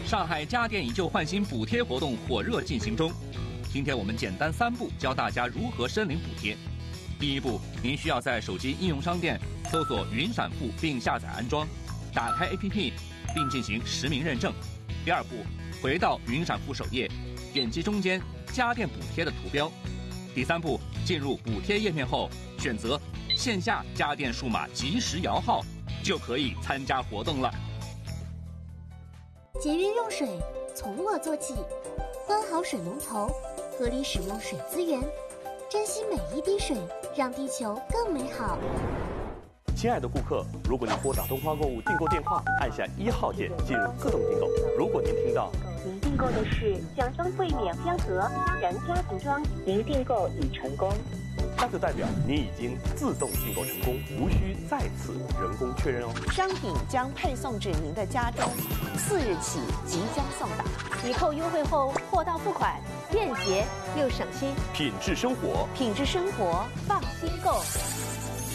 上海家电以旧换新补贴活动火热进行中。今天我们简单3步教大家如何申领补贴。第1步，您需要在手机应用商店搜索云闪付并下载安装，打开 APP 并进行实名认证。第2步，回到云闪付首页，点击中间家电补贴的图标。第3步，进入补贴页面后，选择线下家电数码即时摇号，就可以参加活动了。 节约用水，从我做起，关好水龙头，合理使用水资源，珍惜每一滴水，让地球更美好。 亲爱的顾客，如果您拨打东方购物订购电话，按下1号键进入自动订购。如果您听到您订购的是奖装柜免箱盒全家瓶装，您订购已成功， 那就代表您已经自动订购成功，无需再次人工确认哦。 商品将配送至您的家中，4日起即将送达。 抵扣优惠后货到付款，便捷又省心。 品质生活， 品质生活，放心购。